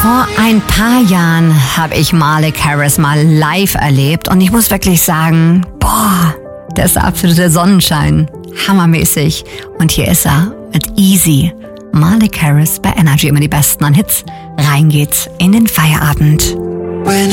Vor ein paar Jahren habe ich Malik Harris mal live erlebt und ich muss wirklich sagen, der ist der absolute Sonnenschein. Hammermäßig. Und hier ist er mit Easy. Malik Harris bei Energy, immer die Besten an Hits. Rein geht's in den Feierabend. When